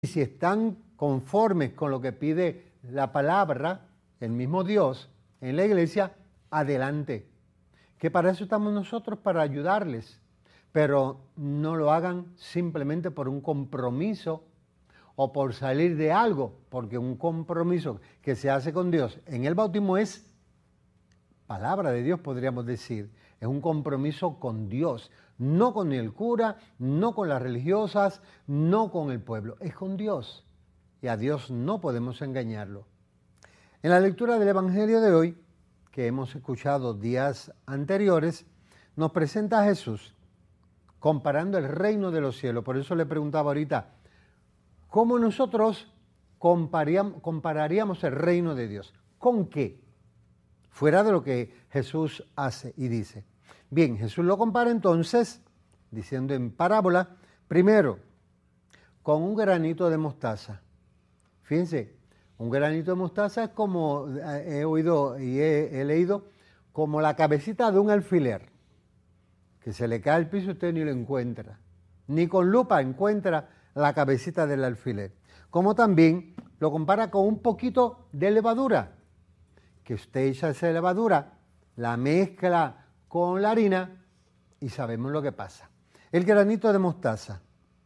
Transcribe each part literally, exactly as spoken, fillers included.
Y si están conformes con lo que pide la palabra, el mismo Dios, en la iglesia, adelante. Que para eso estamos nosotros, para ayudarles. Pero no lo hagan simplemente por un compromiso o por salir de algo, porque un compromiso que se hace con Dios en el bautismo es palabra de Dios, podríamos decir. Es un compromiso con Dios, no con el cura, no con las religiosas, no con el pueblo, es con Dios. Y a Dios no podemos engañarlo. En la lectura del Evangelio de hoy, que hemos escuchado días anteriores, nos presenta a Jesús comparando el reino de los cielos. Por eso le preguntaba ahorita, ¿cómo nosotros compararíamos el reino de Dios? ¿Con qué? Fuera de lo que Jesús hace y dice. Bien, Jesús lo compara entonces, diciendo en parábola, primero, con un granito de mostaza. Fíjense, un granito de mostaza es como, he oído y he, he leído, como la cabecita de un alfiler, que se le cae al piso y usted ni lo encuentra. Ni con lupa encuentra la cabecita del alfiler. Como también lo compara con un poquito de levadura, que usted echa esa levadura, la mezcla con la harina y sabemos lo que pasa. El granito de mostaza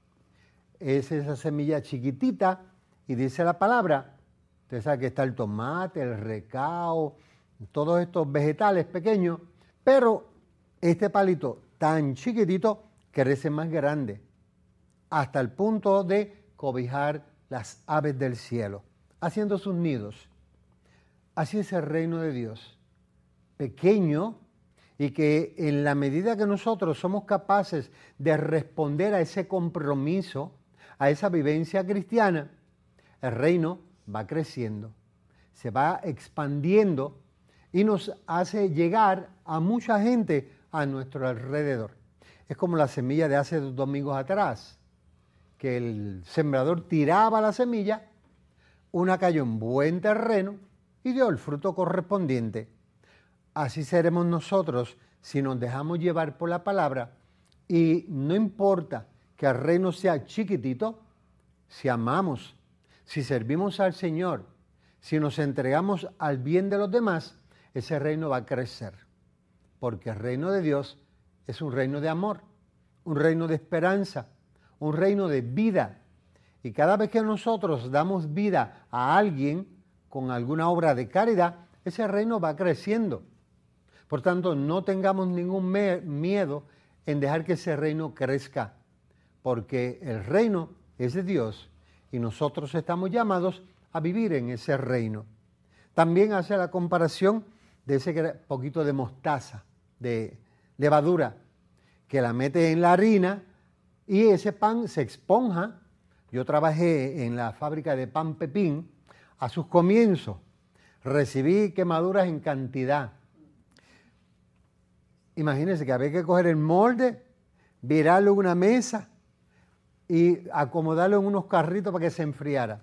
es esa semilla chiquitita y dice la palabra, usted sabe que está el tomate, el recao, todos estos vegetales pequeños, pero este palito tan chiquitito crece más grande, hasta el punto de cobijar las aves del cielo, haciendo sus nidos. Así es el reino de Dios, pequeño, y que en la medida que nosotros somos capaces de responder a ese compromiso, a esa vivencia cristiana, el reino va creciendo, se va expandiendo y nos hace llegar a mucha gente a nuestro alrededor. Es como la semilla de hace dos domingos atrás, que el sembrador tiraba la semilla, una cayó en buen terreno y dio el fruto correspondiente. Así seremos nosotros si nos dejamos llevar por la palabra y no importa que el reino sea chiquitito, si amamos, si servimos al Señor, si nos entregamos al bien de los demás, ese reino va a crecer. Porque el reino de Dios es un reino de amor, un reino de esperanza, un reino de vida. Y cada vez que nosotros damos vida a alguien con alguna obra de caridad, ese reino va creciendo. Por tanto, no tengamos ningún miedo en dejar que ese reino crezca, porque el reino es de Dios y nosotros estamos llamados a vivir en ese reino. También hace la comparación de ese poquito de mostaza, de levadura, que la mete en la harina y ese pan se esponja. Yo trabajé en la fábrica de pan Pepín a sus comienzos. Recibí quemaduras en cantidad. Imagínense que había que coger el molde, virarlo en una mesa y acomodarlo en unos carritos para que se enfriara.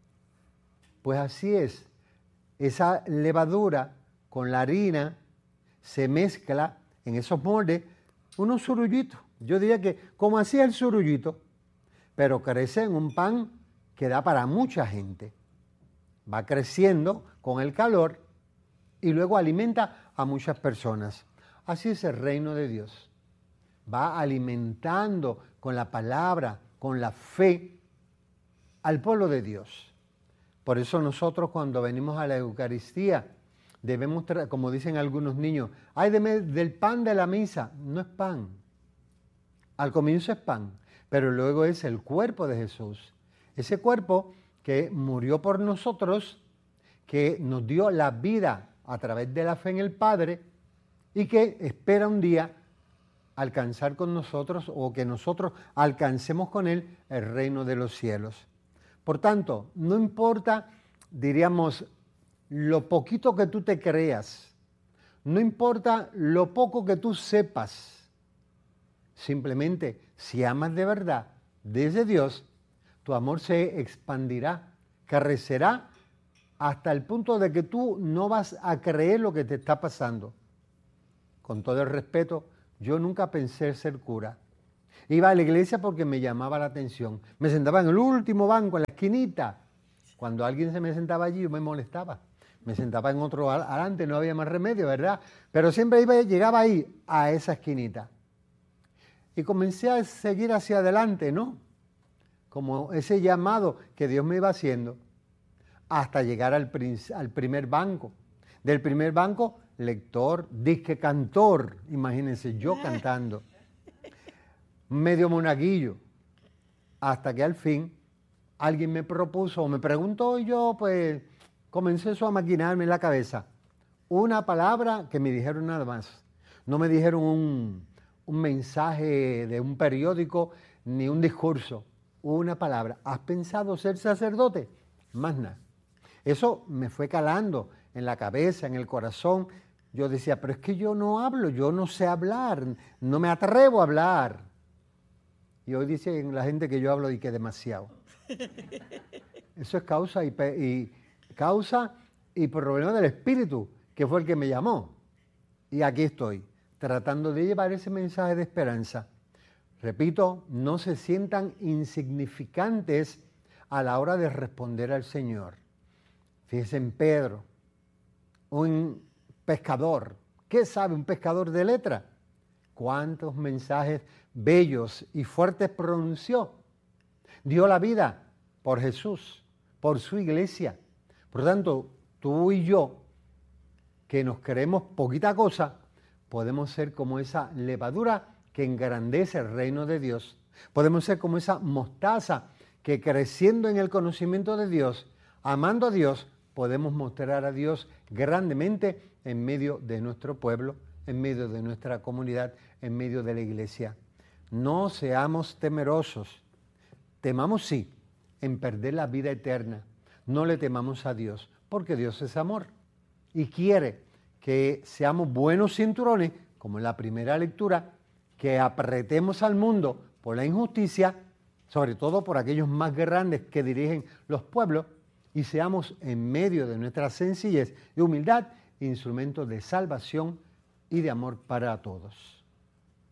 Pues así es. Esa levadura con la harina se mezcla en esos moldes unos surullitos. Yo diría que como hacía el surullito, pero crece en un pan que da para mucha gente. Va creciendo con el calor y luego alimenta a muchas personas. Así es el reino de Dios. Va alimentando con la palabra, con la fe, al pueblo de Dios. Por eso nosotros cuando venimos a la Eucaristía, debemos, como dicen algunos niños, ay, deme del pan de la misa. No es pan. Al comienzo es pan, pero luego es el cuerpo de Jesús. Ese cuerpo que murió por nosotros, que nos dio la vida a través de la fe en el Padre y que espera un día alcanzar con nosotros o que nosotros alcancemos con Él el reino de los cielos. Por tanto, no importa, diríamos, lo poquito que tú te creas, no importa lo poco que tú sepas, simplemente si amas de verdad desde Dios, tu amor se expandirá, crecerá hasta el punto de que tú no vas a creer lo que te está pasando. Con todo el respeto, yo nunca pensé ser cura. Iba a la iglesia porque me llamaba la atención. Me sentaba en el último banco, en la esquinita. Cuando alguien se me sentaba allí, yo me molestaba. Me sentaba en otro adelante, no había más remedio, ¿verdad? Pero siempre iba, llegaba ahí, a esa esquinita. Y comencé a seguir hacia adelante, ¿no? Como ese llamado que Dios me iba haciendo, hasta llegar al, al primer banco. Del primer banco, lector, disque cantor, imagínense, yo cantando. Medio monaguillo, hasta que al fin alguien me propuso o me preguntó y yo pues comencé eso a maquinarme en la cabeza. Una palabra que me dijeron nada más. No me dijeron un, un mensaje de un periódico ni un discurso. Una palabra. ¿Has pensado ser sacerdote? Más nada. Eso me fue calando en la cabeza, en el corazón. Yo decía, pero es que yo no hablo, yo no sé hablar, no me atrevo a hablar. Y hoy dicen la gente que yo hablo y que demasiado. Eso es causa y, y, causa y problema del Espíritu, que fue el que me llamó. Y aquí estoy, tratando de llevar ese mensaje de esperanza. Repito, no se sientan insignificantes a la hora de responder al Señor. Fíjense en Pedro, un pescador. ¿Qué sabe un pescador de letra? ¿Cuántos mensajes bellos y fuertes pronunció? Dio la vida por Jesús, por su iglesia. Por lo tanto, tú y yo, que nos creemos poquita cosa, podemos ser como esa levadura que engrandece el reino de Dios. Podemos ser como esa mostaza que creciendo en el conocimiento de Dios, amando a Dios, podemos mostrar a Dios grandemente en medio de nuestro pueblo, en medio de nuestra comunidad, en medio de la iglesia. No seamos temerosos. Temamos sí, en perder la vida eterna. No le temamos a Dios, porque Dios es amor y quiere que seamos buenos cinturones, como en la primera lectura, que apretemos al mundo por la injusticia, sobre todo por aquellos más grandes que dirigen los pueblos, y seamos en medio de nuestra sencillez y humildad instrumentos de salvación y de amor para todos.